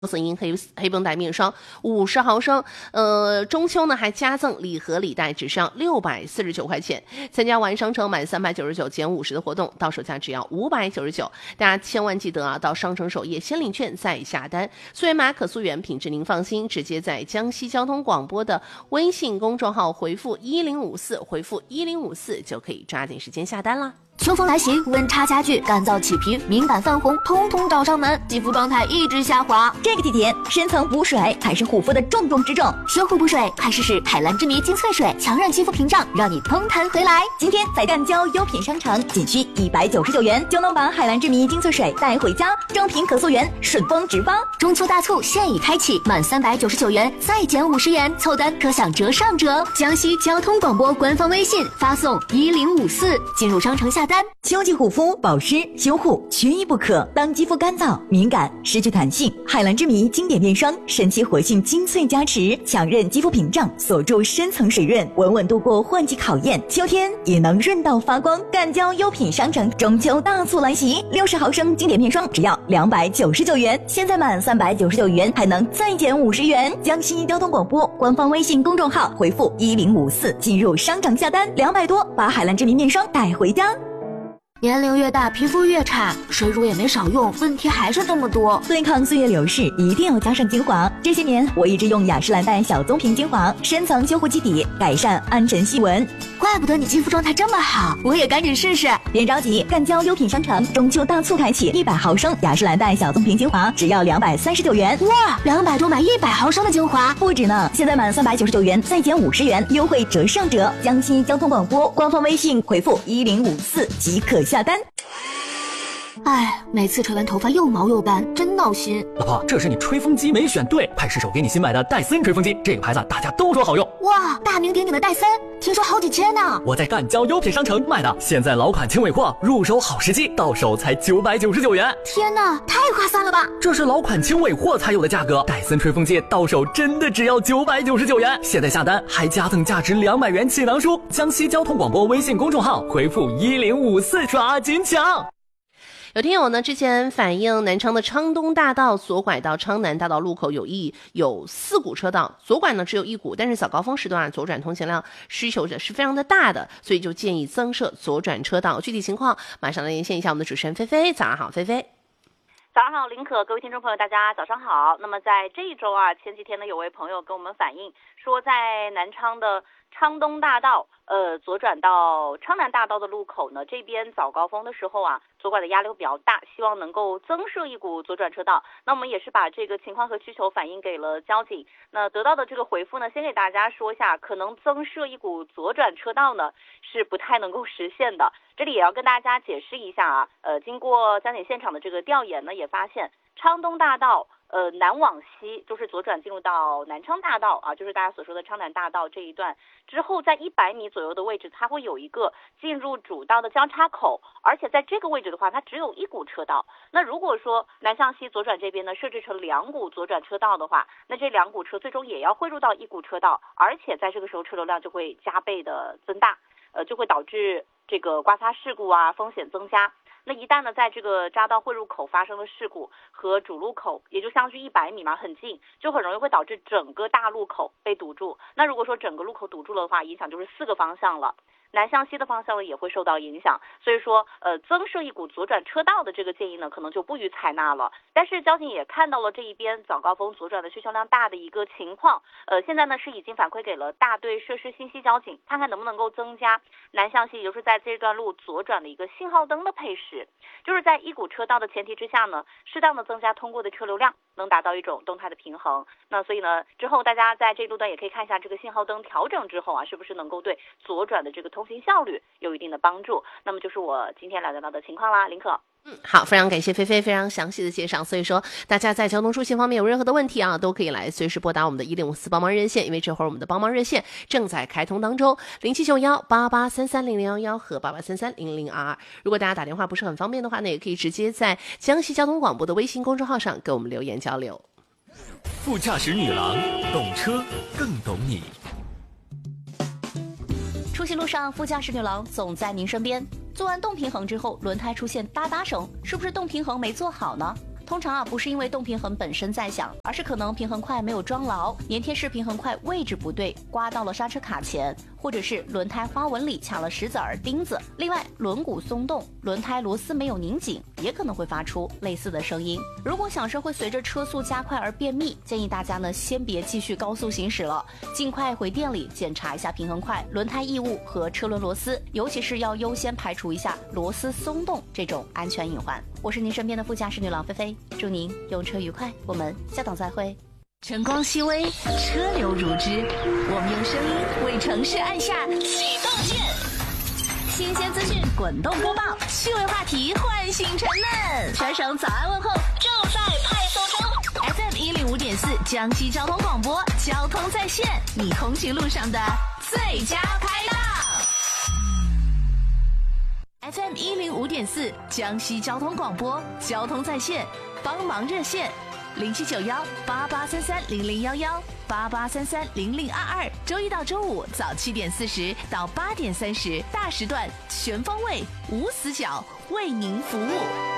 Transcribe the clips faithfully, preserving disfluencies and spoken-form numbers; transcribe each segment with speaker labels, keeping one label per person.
Speaker 1: 损银黑黑绷带面霜五十毫升，呃，中秋呢还加赠礼盒礼袋，只上六百四十九块钱。参加完商城满三百九十九减五十的活动，到手价只要五百九十九。大家千万记得啊，到商城首页先领券再下单。溯源码可溯源，品质您放心，直接在江西交通广播的微信公众号回复一零五四，回复一零五四就可以抓紧时间下单啦。
Speaker 2: 秋风来袭，温差加剧，干燥起皮，敏感泛红，通通找上门，肌肤状态一直下滑。
Speaker 3: 这个季节，深层补水才是护肤的重中之重。
Speaker 2: 修护补水，快试试海蓝之谜精粹水，强韧肌肤屏障，让你蓬弹回来。
Speaker 3: 今天在干胶优品商城，仅需一百九十九元就能把海蓝之谜精粹水带回家，正品可溯源，顺丰直发。
Speaker 2: 中秋大促现已开启，满三百九十九元再减五十元，凑单可享折上折。江西交通广播官方微信发送一零五四，进入商城下单。
Speaker 3: 秋季护肤保湿修护缺一不可。当肌肤干燥敏感失去弹性，海蓝之谜经典面霜神奇活性精粹加持，强韧肌肤屏障，锁住深层水润，稳稳度过换季考验，秋天也能润到发光。干胶优品商城中秋大促来袭，六十毫升经典面霜只要两百九十九元，现在满三百九十九元还能再减五十元。江西交通广播官方微信公众号回复一零五四进入商城下单，两百多把海蓝之谜面霜带回家。
Speaker 2: 年龄越大，皮肤越差，水乳也没少用，问题还是这么多。
Speaker 3: 对抗岁月流逝，一定要加上精华。这些年，我一直用雅诗兰黛小棕瓶精华，深层修护基底，改善暗沉细纹。
Speaker 2: 怪不得你肌肤状态这么好，我也赶紧试试。
Speaker 3: 别着急，干胶优品商城中秋大促开启，一百毫升雅诗兰黛小棕瓶精华只要两百三十九元。
Speaker 2: 哇，两百多买一百毫升的精华，
Speaker 3: 不止呢！现在满三百九十九元再减五十元，优惠折上折。江西交通广播官方微信回复一零五四即可下单。
Speaker 2: 哎，每次吹完头发又毛又干，真闹心。
Speaker 4: 老婆，这是你吹风机没选对，派失手给你新买的戴森吹风机，这个牌子大家都说好用。
Speaker 2: 哇，大名鼎鼎的戴森，听说好几千呢。
Speaker 4: 我在干胶优品商城买的，现在老款轻尾货，入手好时机，到手才九百九十九元。
Speaker 2: 天哪，太划算了吧！
Speaker 4: 这是老款轻尾货才有的价格，戴森吹风机到手真的只要九百九十九元。现在下单还加赠价值两百元气囊书。江西交通广播微信公众号回复一零五四，抓紧抢。
Speaker 1: 有听友呢之前反映南昌的昌东大道左拐到昌南大道路口有一有四股车道，左拐呢只有一股，但是早高峰时段左转通行量需求者是非常的大的，所以就建议增设左转车道。具体情况马上来连线一下我们的主持人菲菲。早上好，菲菲。
Speaker 5: 早上好，林可，各位听众朋友，大家早上好。那么在这一周啊，前几天呢，有位朋友跟我们反映说，在南昌的昌东大道，呃，左转到昌南大道的路口呢，这边早高峰的时候啊，左拐的压力比较大，希望能够增设一股左转车道。那我们也是把这个情况和需求反映给了交警，那得到的这个回复呢，先给大家说一下，可能增设一股左转车道呢，是不太能够实现的。这里也要跟大家解释一下啊，呃，经过交警现场的这个调研呢，也发现昌东大道呃，南往西就是左转进入到南昌大道啊，就是大家所说的昌南大道这一段之后，在一百米左右的位置，它会有一个进入主道的交叉口，而且在这个位置的话，它只有一股车道。那如果说南向西左转这边呢，设置成两股左转车道的话，那这两股车最终也要汇入到一股车道，而且在这个时候车流量就会加倍的增大，呃，就会导致这个刮擦事故啊风险增加。那一旦呢，在这个匝道汇入口发生了事故，和主路口也就相距一百米嘛，很近，就很容易会导致整个大路口被堵住。那如果说整个路口堵住了的话，影响就是四个方向了。南向西的方向呢也会受到影响，所以说呃增设一股左转车道的这个建议呢可能就不予采纳了。但是交警也看到了这一边早高峰左转的需求量大的一个情况，呃现在呢是已经反馈给了大队设施信息交警，看看能不能够增加南向西，也就是在这段路左转的一个信号灯的配饰，就是在一股车道的前提之下呢，适当的增加通过的车流量，能达到一种动态的平衡。那所以呢之后大家在这一路段也可以看一下这个信号灯调整之后啊，是不是能够对左转的这个通行效率有一定的帮助。那么就是我今天了解到的情况啦，林可。
Speaker 1: 嗯，好，非常感谢菲菲非常详细的介绍。所以说大家在交通出行方面有任何的问题啊，都可以来随时拨打我们的一零五四帮忙热线，因为这会儿我们的帮忙热线正在开通当中，零七九幺八八三三零零幺幺和八八三三零零二二。如果大家打电话不是很方便的话呢，也可以直接在江西交通广播的微信公众号上给我们留言交流。
Speaker 6: 副驾驶女郎，懂车更懂你。
Speaker 7: 出行路上，副驾驶女郎总在您身边。做完动平衡之后，轮胎出现哒哒声，是不是动平衡没做好呢？ 通常啊不是因为动平衡本身在响，而是可能平衡块没有装牢，粘贴式平衡块位置不对，刮到了刹车卡钳，或者是轮胎花纹里卡了石子儿、钉子。另外，轮毂松动，轮胎螺丝没有拧紧，也可能会发出类似的声音。如果响声会随着车速加快而变密，建议大家呢先别继续高速行驶了，尽快回店里检查一下平衡块、轮胎异物和车轮螺丝，尤其是要优先排除一下螺丝松动这种安全隐患。我是您身边的副驾驶女郎菲菲，祝您用车愉快，我们下档再会。
Speaker 8: 晨光熹微，车流如织，我们用声音为城市按下启动键。新鲜资讯滚动播报，趣味话题唤醒沉闷，全省早安问候正在派送中。F M 一零五点四，江西交通广播，交通在线，你通勤路上的最佳拍档。F M 一零五点四，江西交通广播，交通在线，帮忙热线零七九幺八八三三零零幺幺八八三三零零二二，周一到周五早七点四十到八点三十，大时段全方位无死角为您服务。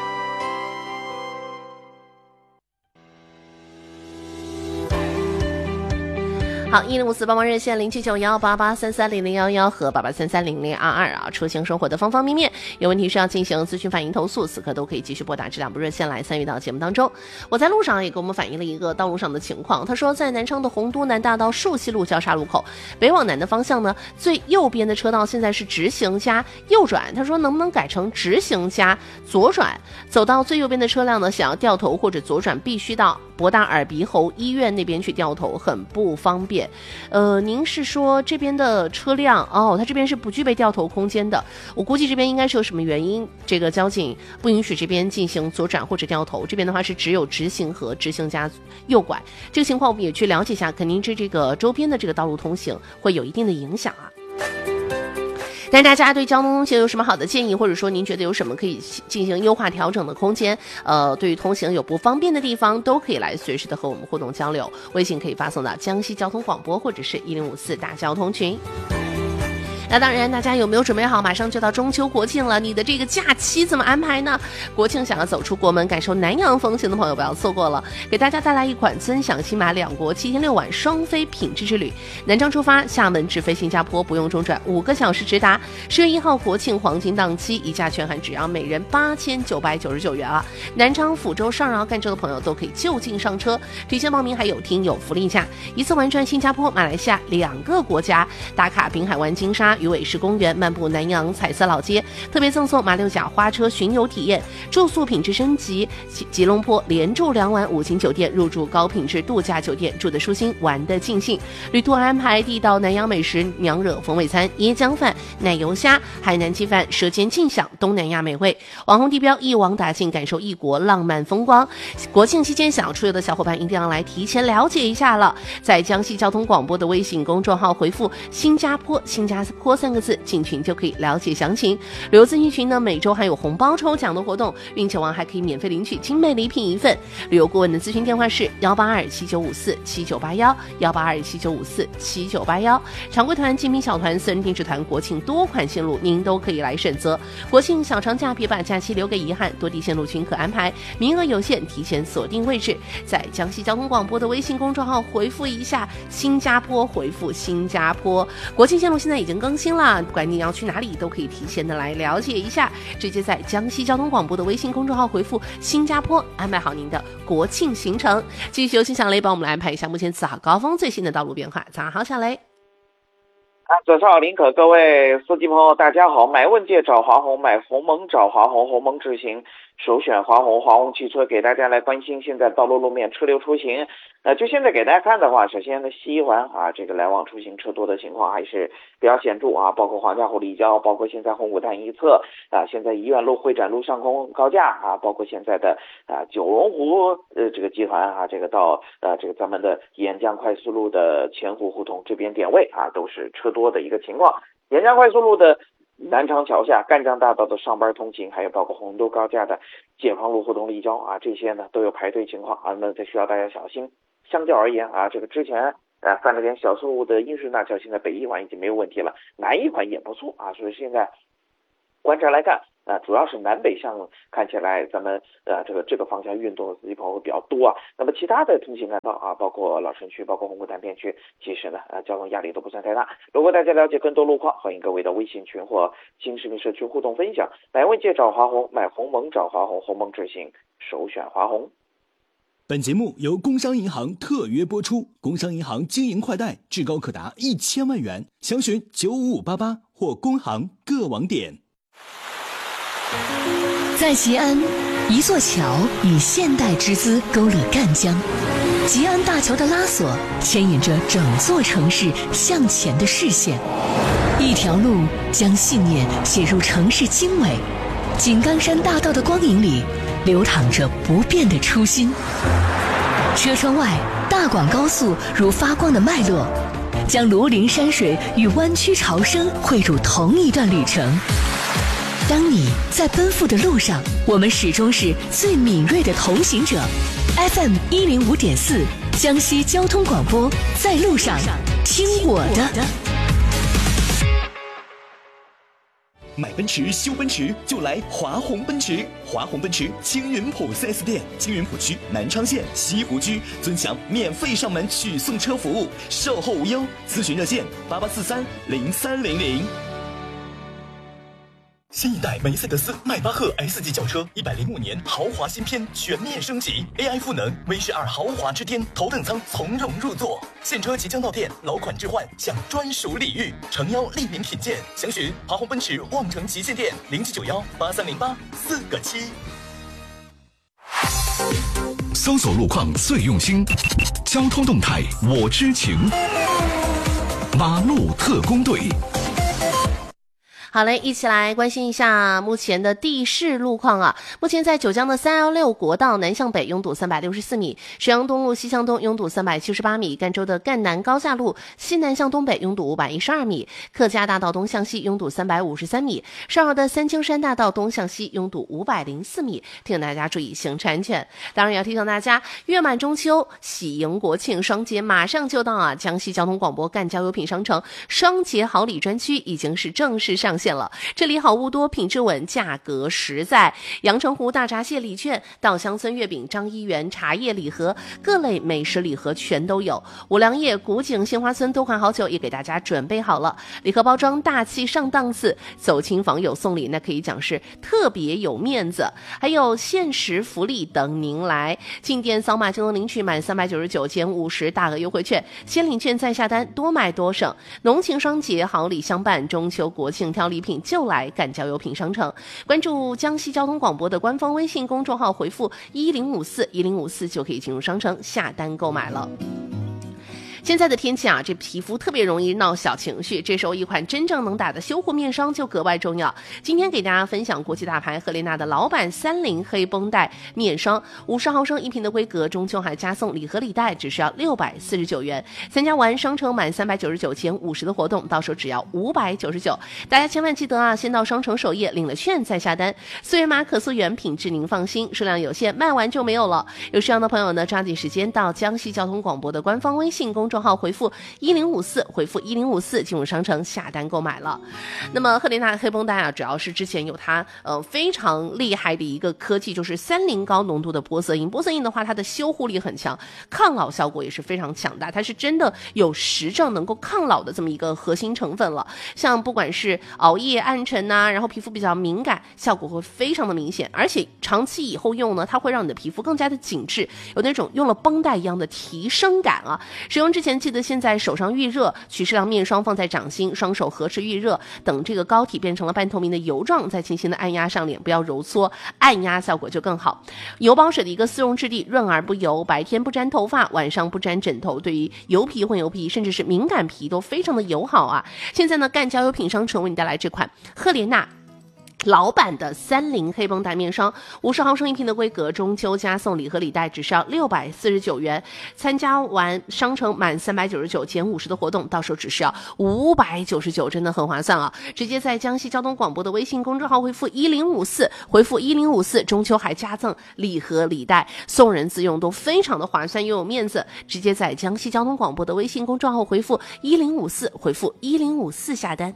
Speaker 1: 好，一零五四帮忙热线零七九幺八八三三零零幺幺和八八三三零零二二啊，出行生活的方方面面，有问题是要进行咨询、反映、投诉，此刻都可以继续拨打这两部热线来参与到节目当中。我在路上也给我们反映了一个道路上的情况，他说在南昌的洪都南大道树西路交叉路口北往南的方向呢，最右边的车道现在是直行加右转，他说能不能改成直行加左转？走到最右边的车辆呢，想要掉头或者左转，必须到博大耳鼻喉医院那边去掉头，很不方便。呃，您是说这边的车辆哦，它这边是不具备掉头空间的，我估计这边应该是有什么原因，这个交警不允许这边进行左转或者掉头，这边的话是只有直行和直行加右拐，这个情况我们也去了解一下，肯定是这个周边的这个道路通行会有一定的影响啊。但是大家对交通通行有什么好的建议，或者说您觉得有什么可以进行优化调整的空间，呃，对于通行有不方便的地方，都可以来随时的和我们互动交流，微信可以发送到江西交通广播或者是一零五四大交通群。那当然，大家有没有准备好？马上就到中秋国庆了，你的这个假期怎么安排呢？国庆想要走出国门，感受南洋风情的朋友不要错过了，给大家带来一款尊享新马两国七天六晚双飞品质之旅。南昌出发，厦门直飞新加坡，不用中转，五个小时直达。十月一号国庆黄金档期，一价全含只要每人八千九百九十九元啊！南昌、抚州、上饶、赣州的朋友都可以就近上车，提前报名还有听友福利价，一次玩转新加坡、马来西亚两个国家，打卡滨海湾金沙、鱼尾狮公园，漫步南洋彩色老街，特别赠送马六甲花车巡游体验，住宿品质升级，吉隆坡连住两晚五星酒店，入住高品质度假酒店，住得舒心，玩得尽兴。旅途安排地道南洋美食，娘惹风味餐、椰浆饭、奶油虾、海南鸡饭，舌尖尽享东南亚美味。网红地标一网打尽，感受异国浪漫风光。国庆期间想要出游的小伙伴一定要来提前了解一下了，在江西交通广播的微信公众号回复新加坡新加坡三个字进群就可以了解详情。旅游咨询群呢，每周还有红包抽奖的活动，运气王还可以免费领取精美礼品一份。旅游顾问的咨询电话是幺八二七九五四七九八幺幺八二七九五四七九八幺。常规团、精品小团、私人定制团，国庆多款线路您都可以来选择。国庆小长假别把假期留给遗憾，多地线路均可安排，名额有限，提前锁定位置。在江西交通广播的微信公众号回复一下新加坡，回复新加坡。国庆线路现在已经更新了，不管你要去哪里都可以提前的来了解一下，直接在江西交通广播的微信公众号回复新加坡，安排好您的国庆行程。继续有请小雷帮我们来安排一下目前此号高峰最新的道路变化。早上好，小雷。
Speaker 9: 早上好，林可，各位司机朋友大家好。买问界找华虹，买鸿蒙找华虹，鸿蒙智行首选华虹。华虹汽车给大家来关心现在道路路面车流出行。呃，就现在给大家看的话，首先呢，西一环啊，这个来往出行车多的情况还是比较显著啊，包括黄家湖立交，包括现在红谷潭一侧啊，现在医院路、会展路上空高架啊，包括现在的啊九龙湖呃这个集团啊，这个到呃这个咱们的沿江快速路的前湖胡同这边点位啊，都是车多的一个情况。沿江快速路的南昌桥下、赣江大道的上班通行，还有包括洪都高架的解放路、胡同立交啊，这些呢都有排队情况啊，那这需要大家小心。相较而言啊，这个之前呃犯了点小错误的英顺大桥，现在北一环已经没有问题了，南一环也不错啊，所以现在观察来看， 呃，主要是南北向看起来咱们呃这个这个方向运动的司机朋友会比较多啊。那么其他的通行干道啊，包括老城区、包括红谷潭片区，其实呢呃交通压力都不算太大。如果大家了解更多路况，欢迎各位的微信群或新视频社区互动分享。买问界找华虹，买鸿蒙找华虹，鸿蒙智行首选华虹。
Speaker 6: 本节目由工商银行特约播出，工商银行经营快贷至高可达一千万元，详询九五五八八或工行各网点。
Speaker 8: 在西安，一座桥以现代之姿勾勒赣江，吉安大桥的拉索牵引着整座城市向前的视线，一条路将信念写入城市经纬，井冈山大道的光影里流淌着不变的初心。车窗外，大广高速如发光的脉络，将庐陵山水与湾区潮生汇入同一段旅程。当你在奔赴的路上，我们始终是最敏锐的同行者。F M 一零五点四，江西交通广播，在路上听我的。
Speaker 6: 买奔驰修奔驰就来华虹奔驰，华虹奔驰青云浦 四 S 店，青云浦区南昌县西湖区尊享免费上门取送车服务，售后无忧，咨询热线八八四三零三零零。新一代梅赛德斯迈巴赫 S 级轿车，一百零五年豪华新篇全面升级 ，A I 赋能 V 十二豪华之巅，头等舱从容入座。现车即将到店，老款置换享专属礼遇，诚邀莅临品鉴。详询华虹奔驰望城旗舰店零七九幺八三零八四个七。
Speaker 10: 搜索路况最用心，交通动态我知情。马路特工队。
Speaker 1: 好嘞，一起来关心一下目前的地势路况啊。目前在九江的三一六国道南向北拥堵三百六十四米，沈阳东路西向东拥堵三百七十八米，赣州的赣南高架路西南向东北拥堵五百一十二米，客家大道东向西拥堵三百五十三米，上饶的三清山大道东向西拥堵五百零四米，提醒大家注意行车安全。当然也要提醒大家，月满中秋，喜迎国庆双节马上就到啊！江西交通广播赣交优品商城双节好礼专区已经是正式上线了，这里好物多，品质稳，价格实在。阳澄湖大闸蟹礼券、稻香村月饼、张一元茶叶礼盒，各类美食礼盒全都有。五粮液、古井、杏花村多款好酒也给大家准备好了，礼盒包装大气上档次，走亲访友送礼那可以讲是特别有面子，还有限时福利等您来。进店扫码就能领取满三百九十九减五十大额优惠券，先领券再下单，多买多省。浓情双节好礼相伴，中秋国庆挑礼品就来赣交优品商城。关注江西交通广播的官方微信公众号，回复一零五四一零五四就可以进入商城下单购买了。现在的天气啊，这皮肤特别容易闹小情绪，这时候一款真正能打的修护面霜就格外重要。今天给大家分享国际大牌赫莲娜的老版三菱黑绷带面霜，五十毫升一瓶的规格，中秋还加送礼盒礼袋，只需要六百四十九元。参加完商城满三百九十九减五十的活动，到手只要五百九十九。大家千万记得啊，先到商城首页领了券再下单。素颜码可溯源，品质您放心，数量有限，卖完就没有了。有需要的朋友呢，抓紧时间到江西交通广播的官方微信公众号回复一零五四，回复一零五四进入商城下单购买了。那么赫莲娜黑绷带啊，主要是之前有它呃非常厉害的一个科技，就是三零高浓度的玻色因。玻色因的话，它的修护力很强，抗老效果也是非常强大，它是真的有实证能够抗老的这么一个核心成分了。像不管是熬夜、暗沉呐、啊，然后皮肤比较敏感，效果会非常的明显，而且长期以后用呢，它会让你的皮肤更加的紧致，有那种用了绷带一样的提升感啊。使用之前记得先在手上预热，取适量面霜放在掌心，双手合持预热，等这个膏体变成了半透明的油状，再轻轻的按压上脸，不要揉搓，按压效果就更好。油保水的一个丝绒质地，润而不油，白天不粘头发，晚上不粘枕头，对于油皮、混油皮甚至是敏感皮都非常的友好啊。现在呢，赣交优品商城为你带来这款赫莲娜老版的三菱黑绷带面霜，五十毫升一瓶的规格，中秋加送礼盒礼袋只需要六百四十九元。参加完商城满三百九十九减五十的活动，到手只需要五百九十九，真的很划算啊！直接在江西交通广播的微信公众号回复一零五四，回复一零五四，中秋还加赠礼盒礼袋，送人自用都非常的划算又有面子。直接在江西交通广播的微信公众号回复一零五四，回复一零五四下单。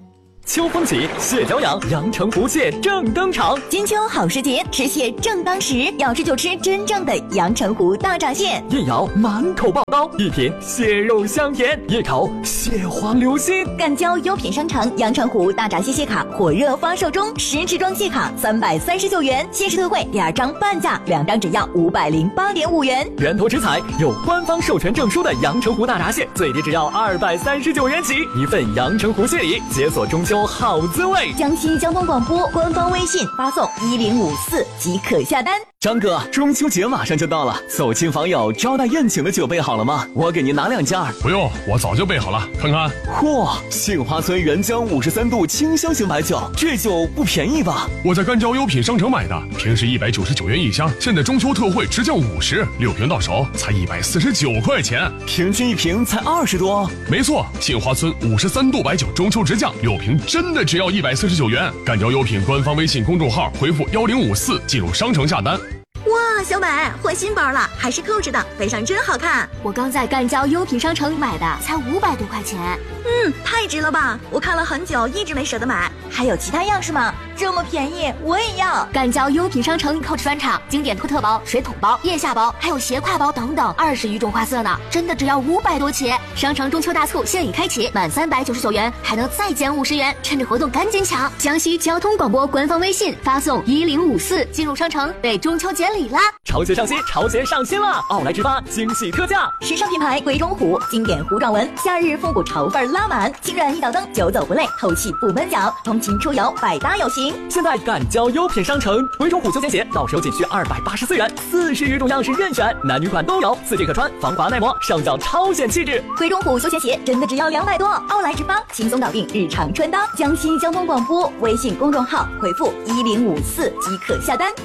Speaker 4: 秋风起，蟹脚痒，阳澄湖蟹正登场。
Speaker 3: 金秋好时节，吃蟹正当时，要吃就吃真正的阳澄湖大闸蟹。
Speaker 4: 一咬满口爆膏，一品蟹肉香甜，一口蟹黄流心。
Speaker 3: 赣胶优品商城阳澄湖大闸蟹蟹卡火热发售中，十支装蟹卡三百三十九元，限时特惠，第二张半价，两张只要五百零八点五元。
Speaker 4: 源头食材有官方授权证书的阳澄湖大闸蟹，最低只要二百三十九元起，一份阳澄湖蟹礼，解锁中秋好滋味。
Speaker 3: 江西交通广播官方微信发送一零五四即可下单。
Speaker 4: 张哥，中秋节马上就到了，走亲访友、招待宴请的酒备好了吗？我给您拿两件。
Speaker 11: 不用，我早就备好了，看看。
Speaker 4: 嚯，杏花村原浆五十三度清香型白酒，这酒不便宜吧？
Speaker 11: 我在赣胶优品商城买的，平时一百九十九元一箱，现在中秋特惠直降五十，六瓶到手才一百四十九块钱，
Speaker 4: 平均一瓶才二十多。
Speaker 11: 没错，杏花村五十三度白酒中秋直降，六瓶真的只要一百四十九元。赣胶优品官方微信公众号回复幺零五四进入商城下单。
Speaker 3: 哇，小美换新包了，还是扣着的，背上真好看。
Speaker 2: 我刚在赣胶优品商城买的，才五百多块钱。
Speaker 3: 嗯，太值了吧！我看了很久，一直没舍得买。还有其他样式吗？这么便宜，我也要。
Speaker 2: 赣胶优品商城扣着专场，经典托特包、水桶包、腋下包，还有斜挎包等等，二十余种花色呢，真的只要五百多起。商城中秋大促现已开启，满三百九十九元还能再减五十元，趁着活动赶紧抢！江西交通广播官方微信发送一零五四进入商城，备中秋节礼啦！
Speaker 4: 潮鞋上新，潮鞋上新了！奥莱直发惊喜特价，
Speaker 3: 时尚品牌贵中虎经典糊状纹，夏日复古潮范拉满，轻软一脚蹬，久走不累，透气不闷脚，通勤出游百搭有型。
Speaker 4: 现在赣胶优品商城，贵中虎休闲鞋到手仅需二百八十四元，四十余种样式任选，男女款都有，四季可穿，防滑耐磨，上脚超显气质。
Speaker 3: 贵中虎休闲鞋真的只要两百多，奥莱直发轻松搞定日常穿搭。江西交通广播微信公众号回复一零五四即可下单。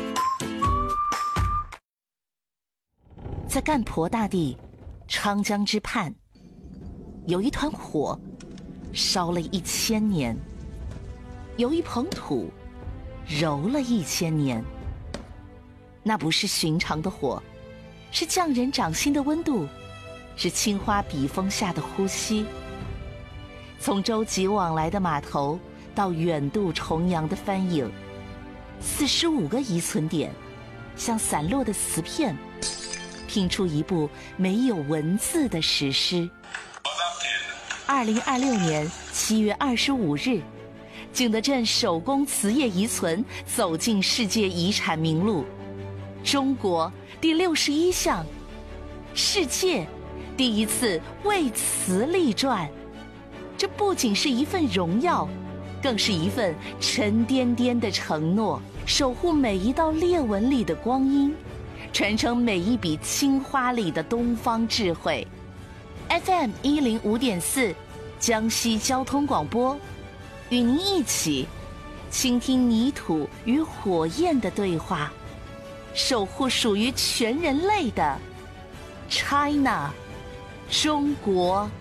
Speaker 7: 在赣婆大地昌江之畔，有一团火烧了一千年，有一捧土揉了一千年。那不是寻常的火，是匠人掌心的温度，是青花笔锋下的呼吸。从舟楫往来的码头到远渡重洋的帆影，四十五个遗存点像散落的瓷片，拼出一部没有文字的史诗。二零二六年七月二十五日，景德镇手工瓷业遗存走进世界遗产名录，中国第六十一项，世界第一次为瓷立传。这不仅是一份荣耀，更是一份沉甸甸的承诺，守护每一道裂纹里的光阴，传承每一笔青花里的东方智慧。 F M 一零五点四，江西交通广播，与您一起倾听泥土与火焰的对话，守护属于全人类的 China 中国。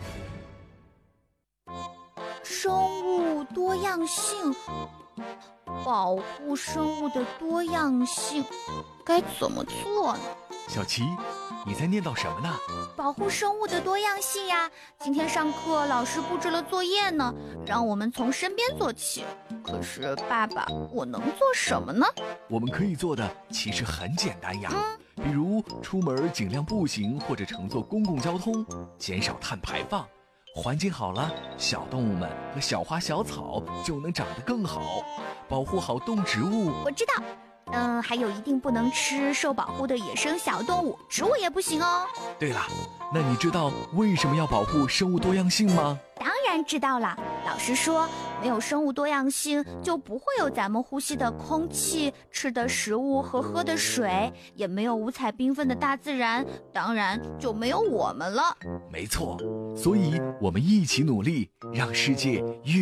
Speaker 12: 生物多样性，保护生物的多样性，该怎么做呢？
Speaker 13: 小琪，你在念叨什么呢？
Speaker 12: 保护生物的多样性呀！今天上课老师布置了作业呢，让我们从身边做起。可是爸爸，我能做什么呢？
Speaker 13: 我们可以做的其实很简单呀，嗯、比如出门尽量步行或者乘坐公共交通，减少碳排放。环境好了，小动物们和小花小草就能长得更好。保护好动植物，
Speaker 12: 我知道。嗯，还有一定不能吃受保护的野生小动物，植物也不行哦。
Speaker 13: 对了，那你知道为什么要保护生物多样性吗？
Speaker 12: 当然知道了。老师说，没有生物多样性，就不会有咱们呼吸的空气、吃的食物和喝的水，也没有五彩缤纷的大自然，当然就没有我们了。
Speaker 13: 没错，所以我们一起努力，让世界越